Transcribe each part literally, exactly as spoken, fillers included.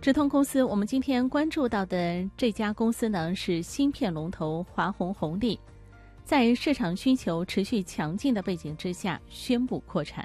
直通公司，我们今天关注到的这家公司呢是芯片龙头华虹红利，在市场需求持续强劲的背景之下，宣布扩产。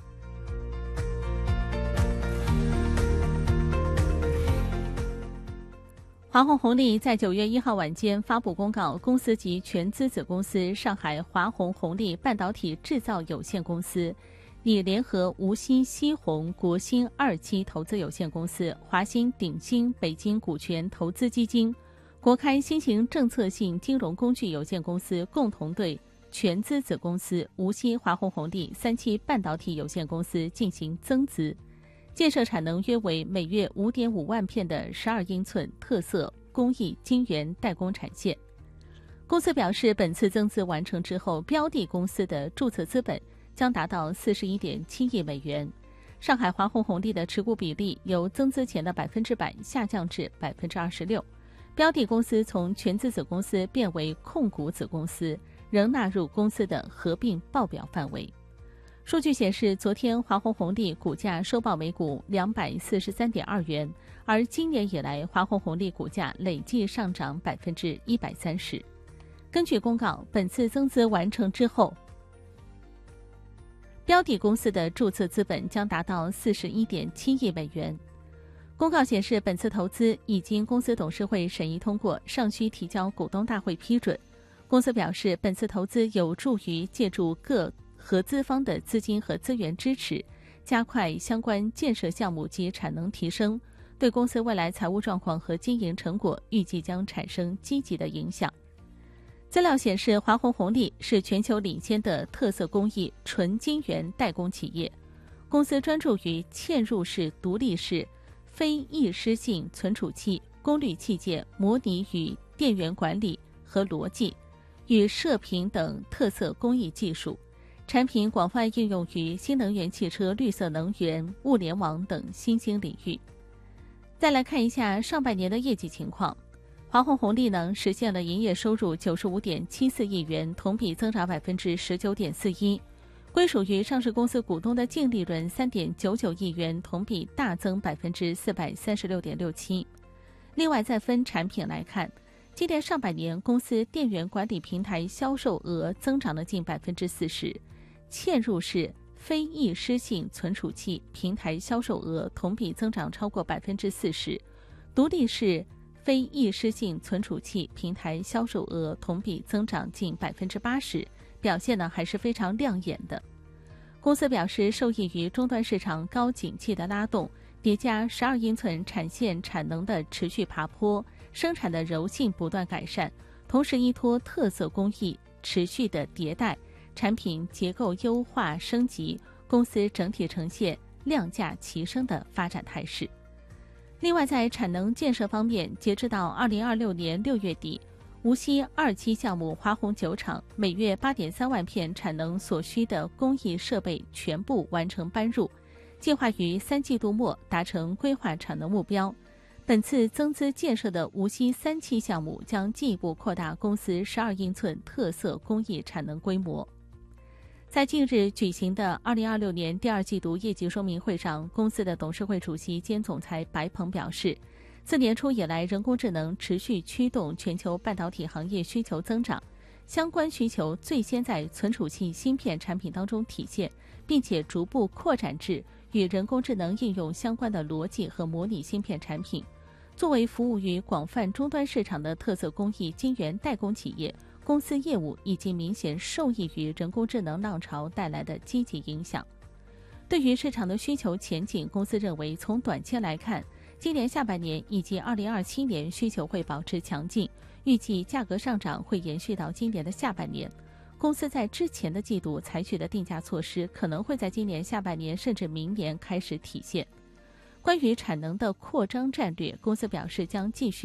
华虹红利在九月一号晚间发布公告，公司及全资子公司上海华虹红利半导体制造有限公司拟联合无锡西虹国兴二期投资有限公司、华兴鼎新北京股权投资基金、国开新型政策性金融工具有限公司共同对全资子公司无锡华虹红利三期半导体有限公司进行增资，建设产能约为每月 五点五万片的十二英寸特色工艺晶圆代工产线。公司表示，本次增资完成之后，标的公司的注册资本将达到 四十一点七亿美元。上海华虹红利的持股比例由增资前的百分之百下降至百分之二十六，标的公司从全资子公司变为控股子公司，仍纳入公司的合并报表范围。数据显示，昨天华虹红利股价收报每股两百四十三点二元，而今年以来华虹红利股价累计上涨百分之一百三十。根据公告，本次增资完成之后，标的公司的注册资本将达到 四十一点七亿美元。公告显示，本次投资已经公司董事会审议通过，尚需提交股东大会批准。公司表示，本次投资有助于借助各合资方的资金和资源支持，加快相关建设项目及产能提升，对公司未来财务状况和经营成果预计将产生积极的影响。资料显示，华虹红利是全球领先的特色工艺纯晶圆代工企业，公司专注于嵌入式、独立式、非易失性存储器、功率器件、模拟与电源管理和逻辑与射频等特色工艺技术，产品广泛应用于新能源汽车、绿色能源、物联网等新兴领域。再来看一下上半年的业绩情况。华虹红利呢实现了营业收入 九十五点七四亿元，同比增长 百分之十九点四一， 归属于上市公司股东的净利润 三点九九亿元，同比大增 百分之四百三十六点六七。 另外再分产品来看，今年上半年公司电源管理平台销售额增长了近 百分之四十， 嵌入式非易失性存储器平台销售额同比增长超过 百分之四十， 独立式非易失性存储器平台销售额同比增长近 百分之八十， 表现呢还是非常亮眼的。公司表示，受益于终端市场高景气的拉动，叠加十二英寸产线产能的持续爬坡，生产的柔性不断改善，同时依托特色工艺持续的迭代，产品结构优化升级，公司整体呈现量价齐升的发展态势。另外，在产能建设方面，截至到二零二六年六月底，无锡二期项目华虹酒厂每月 八点三万片产能所需的工艺设备全部完成搬入，计划于三季度末达成规划产能目标。本次增资建设的无锡三期项目将进一步扩大公司十二英寸特色工艺产能规模。在近日举行的二零二六年第二季度业绩说明会上，公司的董事会主席兼总裁白鹏表示，自年初以来，人工智能持续驱动全球半导体行业需求增长，相关需求最先在存储器芯片产品当中体现，并且逐步扩展至与人工智能应用相关的逻辑和模拟芯片产品。作为服务于广泛终端市场的特色工艺晶圆代工企业，公司业务已经明显受益于人工智能浪潮带来的积极影响。对于市场的需求前景，公司认为从短期来看，今年下半年以及二零二七年需求会保持强劲，预计价格上涨会延续到今年的下半年。公司在之前的季度采取的定价措施可能会在今年下半年甚至明年开始体现。关于产能的扩张战略，公司表示将继续